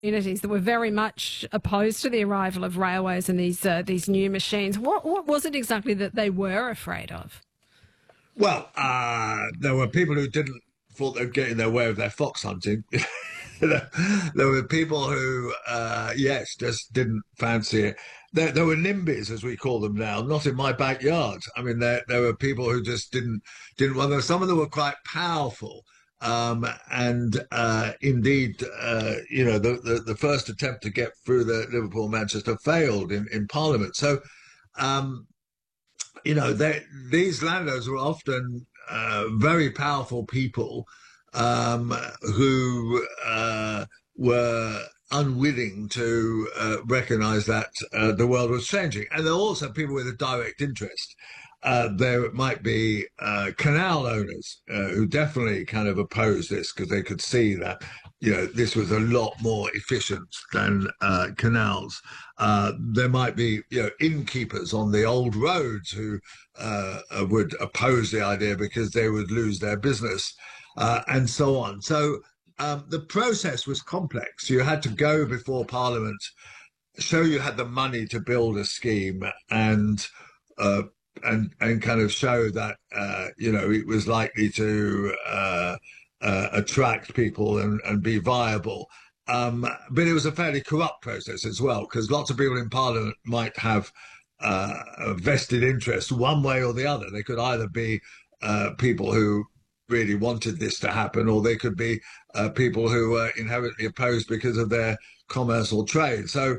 communities that were very much opposed to the arrival of railways and these new machines. What was it exactly that they were afraid of? Well, there were people who didn't thought they were getting their way with their fox hunting. There were people who, yes, just didn't fancy it. There were NIMBYs, as we call them now, not in my backyard. I mean, there were people who just didn't want them. Some of them were quite powerful. And indeed, the first attempt to get through the Liverpool Manchester failed in Parliament. So, um, these landowners were often very powerful people who were unwilling to recognize that the world was changing. And there are also people with a direct interest. There might be canal owners who definitely kind of opposed this because they could see that, this was a lot more efficient than canals. There might be, innkeepers on the old roads who would oppose the idea because they would lose their business and so on. So the process was complex. You had to go before Parliament, show you had the money to build a scheme, and kind of show that it was likely to attract people and be viable. But it was a fairly corrupt process as well, because lots of people in Parliament might have a vested interest one way or the other. They could either be people who really wanted this to happen, or they could be people who were inherently opposed because of their commerce or trade. So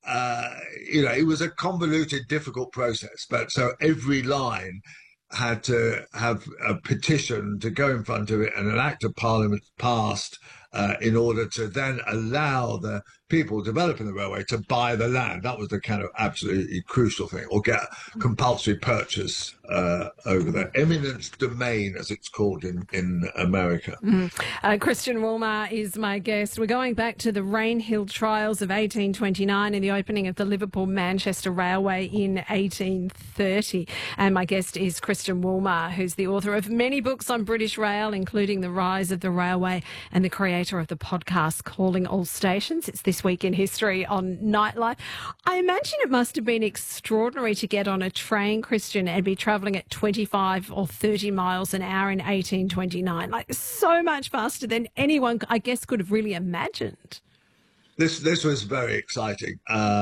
it was a convoluted, difficult process. But so every line had to have a petition to go in front of it and an act of parliament passed in order to then allow the people developing the railway to buy the land. That was the kind of absolutely crucial thing, or get compulsory purchase over there. Eminent domain, as it's called in America. Christian Woolmer is my guest. We're going back to the Rainhill trials of 1829 and the opening of the Liverpool-Manchester Railway in 1830. And my guest is Christian Woolmer, who's the author of many books on British rail, including The Rise of the Railway, and the creator of the podcast Calling All Stations. It's This Week in History on Nightlife. I imagine it must have been extraordinary to get on a train, Christian, and be travelling at 25 or 30 miles an hour in 1829. Like, so much faster than anyone, I guess, could have really imagined. This was very exciting.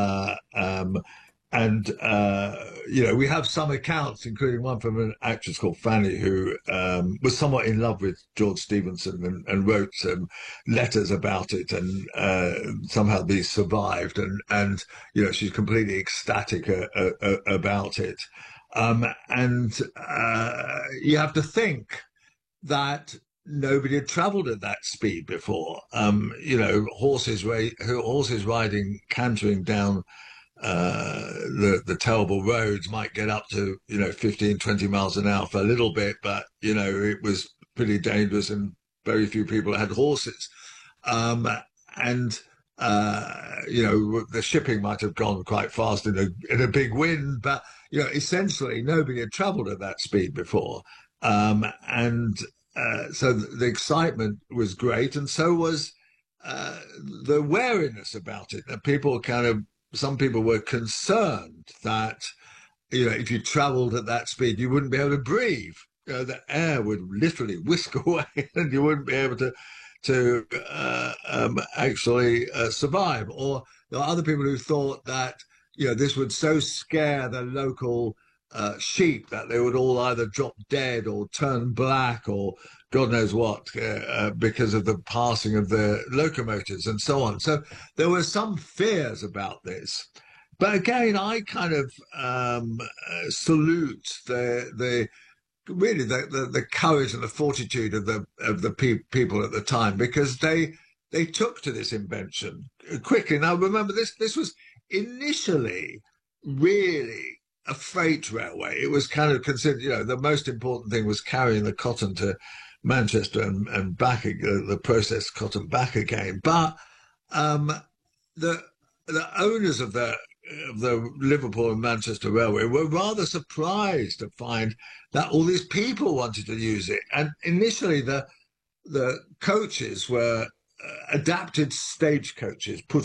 We have some accounts, including one from an actress called Fanny, who was somewhat in love with George Stephenson and wrote some letters about it, and somehow these survived. And she's completely ecstatic about it. You have to think that nobody had travelled at that speed before. Horses riding, cantering down the terrible roads might get up to 15, 20 miles an hour for a little bit, but it was pretty dangerous, and very few people had horses. The shipping might have gone quite fast in a big wind, but essentially nobody had traveled at that speed before. So the excitement was great, and so was the wariness about it. That some people were concerned that, if you traveled at that speed, you wouldn't be able to breathe. The air would literally whisk away, and you wouldn't be able to actually survive. Or there are other people who thought that, this would so scare the local sheep that they would all either drop dead or turn black or God knows what, because of the passing of the locomotives and so on. So there were some fears about this. But again, I kind of salute the courage and the fortitude of the people at the time, because they took to this invention quickly. Now, remember, this was initially really a freight railway. It was kind of considered, the most important thing was carrying the cotton to Manchester and back, the processed cotton back again. But the owners of the Liverpool and Manchester Railway were rather surprised to find that all these people wanted to use it. And initially, the coaches were adapted stagecoaches put